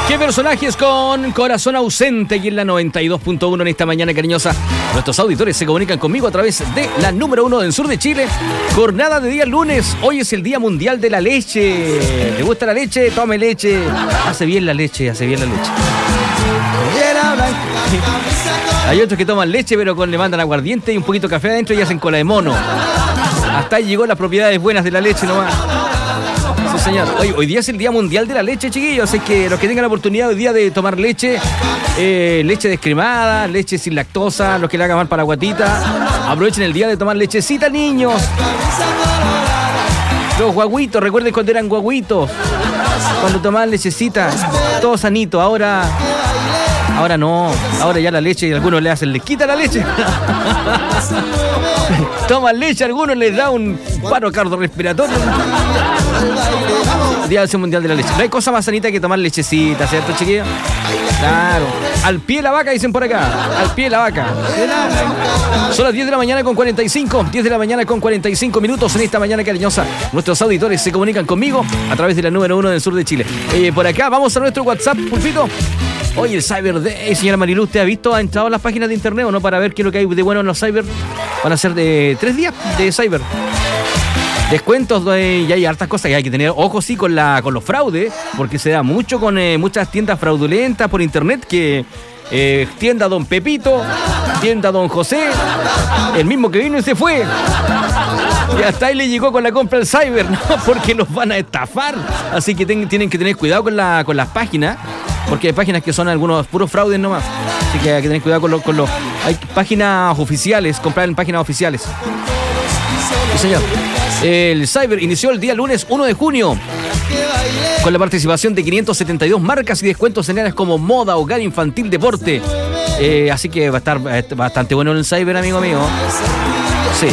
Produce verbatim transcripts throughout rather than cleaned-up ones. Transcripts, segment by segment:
¿Qué personajes con corazón ausente aquí en la noventa y dos punto uno en esta mañana cariñosa? Nuestros auditores se comunican conmigo a través de la número uno del sur de Chile. Jornada de día lunes. Hoy es el Día Mundial de la Leche. ¿Le gusta la leche? Tome leche. Hace bien la leche, hace bien la leche. Hay otros que toman leche, pero con le mandan aguardiente y un poquito de café adentro y hacen cola de mono. Hasta ahí llegó las propiedades buenas de la leche nomás. Sí, señor. Hoy, hoy día es el Día Mundial de la Leche, chiquillos. Así que los que tengan la oportunidad hoy día de tomar leche, eh, leche descremada, leche sin lactosa, los que le hagan mal para la guatita, aprovechen el día de tomar lechecita, niños. Los guaguitos, recuerden cuando eran guaguitos, cuando tomaban lechecita, todo sanito. Ahora, ahora no, ahora ya la leche, algunos le hacen, les quita la leche. Toman leche, algunos les da un paro cardiorrespiratorio. Día Mundial de la Leche. No hay cosa más sanita que tomar lechecita, ¿cierto, chiquillos? Claro. Al pie de la vaca, dicen por acá. Al pie de la vaca. Son las diez de la mañana con cuarenta y cinco. diez de la mañana con cuarenta y cinco minutos en esta mañana cariñosa. Nuestros auditores se comunican conmigo a través de la número uno del sur de Chile. Eh, por acá, vamos a nuestro WhatsApp, Pulpito. Hoy el Cyber Day, señora Marilu, ¿usted ha visto, ha entrado a las páginas de internet o no para ver qué es lo que hay de bueno en los Cyber? Van a ser de tres días de Cyber. Descuentos, de, y hay hartas cosas que hay que tener ojo sí con la con los fraudes, porque se da mucho con eh, muchas tiendas fraudulentas por internet que eh, tienda Don Pepito, tienda Don José, el mismo que vino y se fue. Y hasta ahí le llegó con la compra al Cyber, ¿no? Porque los van a estafar. Así que ten, tienen que tener cuidado con, la, con las páginas, porque hay páginas que son algunos puros fraudes nomás. Así que hay que tener cuidado con los... Con los hay páginas oficiales, comprar en páginas oficiales. Sí, señor. El Cyber inició el día lunes uno de junio con la participación de quinientas setenta y dos marcas y descuentos en áreas como moda, hogar, infantil, deporte. Eh, así que va a estar bastante bueno el Cyber, amigo mío. Sí.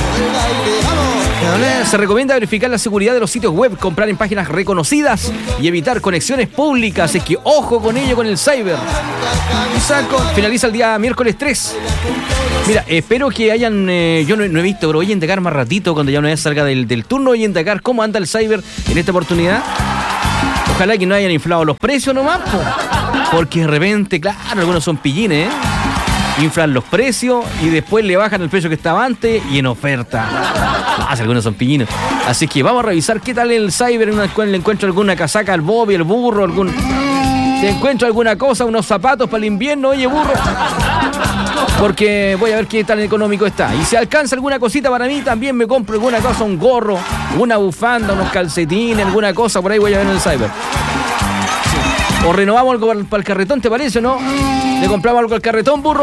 Se recomienda verificar la seguridad de los sitios web, comprar en páginas reconocidas y evitar conexiones públicas. Es que ojo con ello con el Cyber. Saco. Finaliza el día miércoles tres. Mira, espero que hayan, eh, yo no, no he visto, pero voy a indagar más ratito cuando ya una vez salga del, del turno, voy a indagar cómo anda el Cyber en esta oportunidad. Ojalá que no hayan inflado los precios nomás, po, porque de repente, claro, algunos son pillines, ¿eh? Inflan los precios y después le bajan el precio que estaba antes y en oferta. Ah, si algunos son pillines. Así que vamos a revisar qué tal el Cyber, en una cual le encuentro alguna casaca al Bobby, el burro, algún... Te encuentro alguna cosa, unos zapatos para el invierno, oye burro. Porque voy a ver qué tan económico está. Y si alcanza alguna cosita para mí, también me compro alguna cosa, un gorro, una bufanda, unos calcetines, alguna cosa, por ahí voy a ver en el Cyber. Sí. O renovamos algo para, para el carretón, ¿te parece o no? ¿Le compramos algo al carretón, burro?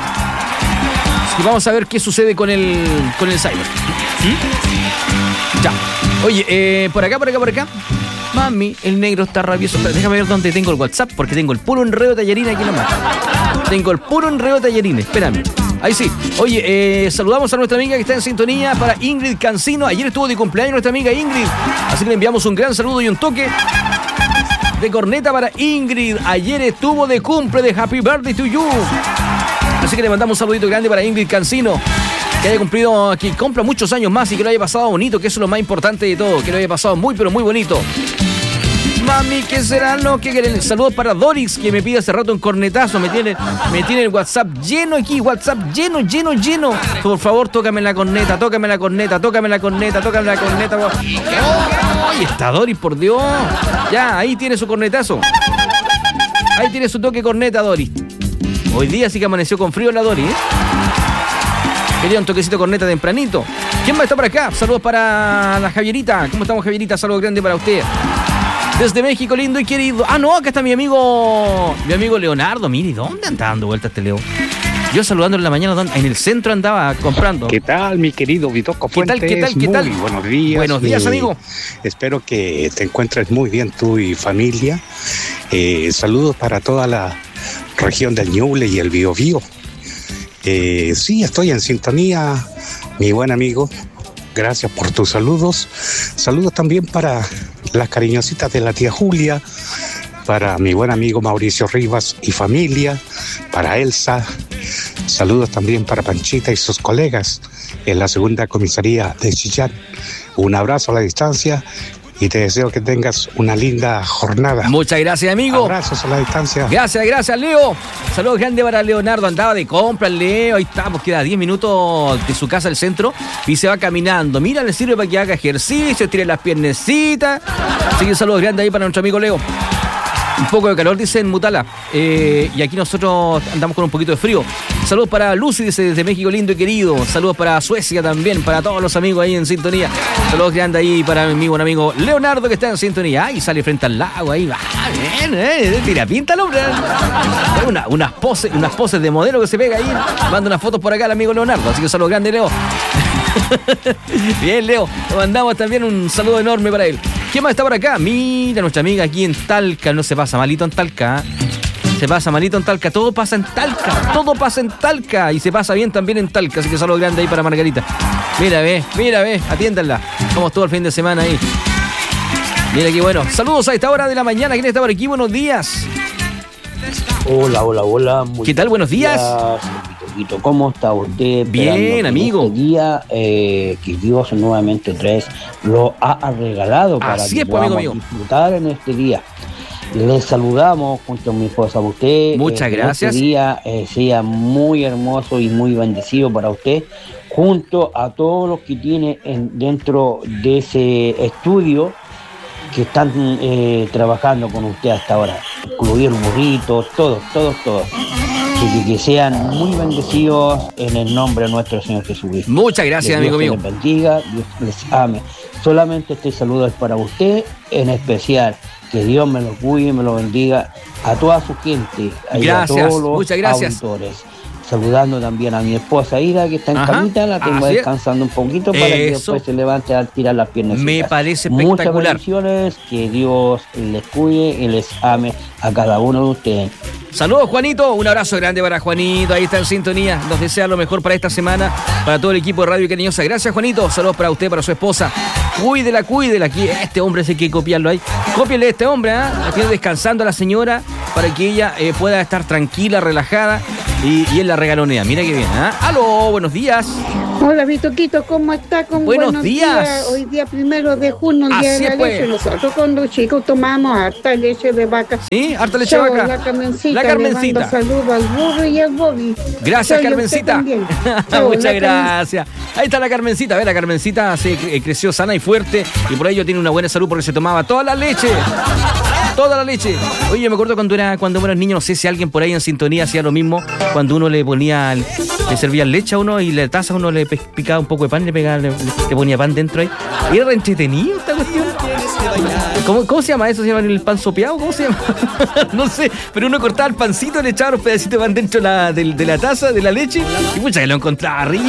Y vamos a ver qué sucede con el, con el Cyber. ¿Mm? Ya. Oye, eh, por acá, por acá, por acá. Mami, el negro está rabioso. Déjame ver dónde tengo el WhatsApp, porque tengo el puro enredo de tallarines aquí nomás. Tengo el puro enredo de tallarines. Espérame. Ahí sí. Oye, eh, saludamos a nuestra amiga que está en sintonía para Ingrid Cancino. Ayer estuvo de cumpleaños nuestra amiga Ingrid. Así que le enviamos un gran saludo y un toque de corneta para Ingrid. Ayer estuvo de cumple, de Happy Birthday to you. Así que le mandamos un saludito grande para Ingrid Cancino. Que haya cumplido, que cumpla muchos años más y que lo haya pasado bonito, que eso es lo más importante de todo. Que lo haya pasado muy, pero muy bonito. Mami, ¿qué será lo que quieren? Saludos para Doris, que me pide hace rato un cornetazo. Me tiene, me tiene el WhatsApp lleno aquí, WhatsApp lleno, lleno, lleno. Por favor, tócame la corneta, tócame la corneta, tócame la corneta, tócame la corneta. ¡Ay, está Doris, por Dios! Ya, ahí tiene su cornetazo. Ahí tiene su toque corneta, Doris. Hoy día sí que amaneció con frío la Doris, ¿eh? Quería un toquecito corneta tempranito. ¿Quién va a estar por acá? Saludos para la Javierita. ¿Cómo estamos, Javierita? Saludos grande para usted. Desde México, lindo y querido. Ah, no, acá está mi amigo mi amigo Leonardo. Mire, ¿dónde anda dando vueltas este Leo? Yo saludándolo en la mañana, en el centro andaba comprando. ¿Qué tal, mi querido Vitoco Fuentes? ¿Qué tal, qué tal, qué muy tal? Buenos días. Buenos días, eh, amigo. Espero que te encuentres muy bien tú y familia. Eh, saludos para toda la región del Ñuble y el Biobío. Eh, sí, estoy en sintonía, mi buen amigo. Gracias por tus saludos. Saludos también para las cariñositas de la tía Julia, para mi buen amigo Mauricio Rivas y familia, para Elsa. Saludos también para Panchita y sus colegas en la segunda comisaría de Chillán. Un abrazo a la distancia y te deseo que tengas una linda jornada. Muchas gracias, amigo. Abrazos a la distancia. Gracias, gracias, Leo. Saludos grandes para Leonardo. Andaba de compra, Leo. Ahí estamos, queda diez minutos de su casa al centro y se va caminando. Mira, le sirve para que haga ejercicio, tire las piernecitas. Así que saludos grandes ahí para nuestro amigo Leo. Un poco de calor, dice en Mutala. Eh, y aquí nosotros andamos con un poquito de frío. Saludos para Lucy, dice desde México, lindo y querido. Saludos para Suecia también, para todos los amigos ahí en sintonía. Saludos grandes ahí para mi buen amigo Leonardo, que está en sintonía. Ay, sale frente al lago ahí. Ah, bien, eh. Tira pinta el hombre. Una, unas, poses, unas poses de modelo que se pega ahí. Manda unas fotos por acá al amigo Leonardo. Así que saludos grandes, Leo. Bien, Leo. Le mandamos también un saludo enorme para él. ¿Quién más está por acá? Mira, nuestra amiga aquí en Talca. No se pasa malito en Talca. Se pasa malito en Talca. Todo pasa en Talca. Todo pasa en Talca. Y se pasa bien también en Talca. Así que saludo grande ahí para Margarita. Mira, ve, mira, ve. Atiéndanla. ¿Cómo estuvo el fin de semana ahí? Mira qué bueno. Saludos a esta hora de la mañana. ¿Quién está por aquí? Buenos días. Hola, hola, hola. Muy ¿Qué tal? Buenos días. días. ¿Cómo está usted? Bien, amigo. Este día eh, que Dios nuevamente tres lo ha regalado para Así que es, podamos pues, disfrutar en este día. Les saludamos junto a mi esposa a usted. Muchas eh, gracias. Este día eh, sea muy hermoso y muy bendecido para usted, junto a todos los que tiene en, dentro de ese estudio que están eh, trabajando con usted hasta ahora, incluir burritos, todos, todos, todos. Que, que sean muy bendecidos en el nombre de nuestro Señor Jesucristo. Muchas gracias, Dios amigo mío. Les bendiga, Dios les ame. Solamente este saludo es para usted, en especial. Que Dios me lo cuide y me lo bendiga a toda su gente. Gracias, a todos los muchas gracias. auditores. Saludando también a mi esposa Ida, que está en Ajá, camita, la tengo descansando un poquito para Eso. que después se levante a tirar las piernas. Me parece espectacular. Muchas bendiciones, que Dios les cuide y les ame a cada uno de ustedes. Saludos, Juanito, un abrazo grande para Juanito, ahí está en sintonía, nos desea lo mejor para esta semana, para todo el equipo de Radio Cariñosa. Gracias, Juanito, saludos para usted, para su esposa. Cuídela, cuídela, aquí este hombre sí hay que copiarlo ahí. Cópiele a este hombre, ¿eh? La tiene descansando a la señora para que ella eh, pueda estar tranquila, relajada y, y él la regalonea. Mira qué bien, ¿eh? Aló, buenos días. Hola, Vitoquito, ¿cómo está? Con buenos, buenos días. días. Hoy día primero de junio, el día Así de la pues. leche. Nosotros con los chicos tomamos harta leche de vaca. Sí, harta leche Chau, de vaca. La Carmencita. La Carmencita. Le mando saludos al burro y al Bobby. Gracias, Chau, Carmencita. Chau, muchas la gracias. Ahí está la Carmencita. A ver, la Carmencita se eh, creció sana y fuerte y por ello tiene una buena salud porque se tomaba toda la leche. Toda la leche. Oye, me acuerdo cuando era cuando era niño, no sé si alguien por ahí en sintonía hacía lo mismo, cuando uno le ponía, le servía leche a uno y la taza a uno le picaba un poco de pan, le pegaba, le, le ponía pan dentro ahí. Y era re entretenido esta cuestión. ¿Cómo, ¿Cómo se llama eso? ¿Se llama el pan sopeado? ¿Cómo se llama? No sé, pero uno cortaba el pancito, le echaba los pedacitos de pan dentro la, de, de la taza, de la leche, y mucha que lo encontraba rico.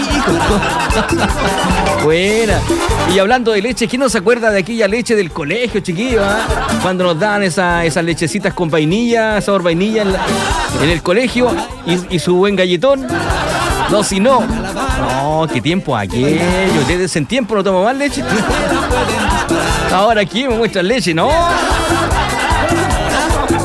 Buena. Y hablando de leche, ¿quién no se acuerda de aquella leche del colegio, chiquillo? ¿Eh? Cuando nos daban esa, esas lechecitas con vainilla, sabor vainilla en, la, en el colegio y, y su buen galletón. No, si no. No, qué tiempo aquello. Desde ese tiempo no tomo más leche. Ahora aquí me muestran leche, no.